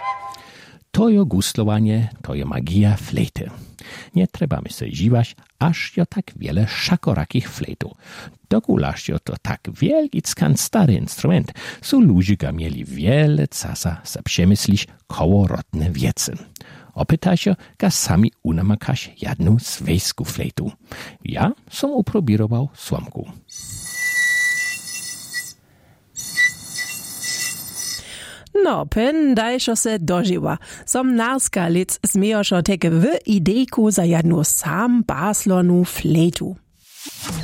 To je guslowanie, to je magia flejty. Nie trebamy se dziwać, aż jo tak wiele szakorakich flejtu. Dokulaż jo to tak wielgickan stary instrument, so ludzie ga mieli wiele casa za przemyslić kołorotne wiece. Opytaj się, ga sami unamakaś jedną swejsku flejtu. Ja som uprobirował słomku. No, pen dajšo se doživa. Som narska lic smiejošo teke v idejku za jednu sam baslonu flejtu.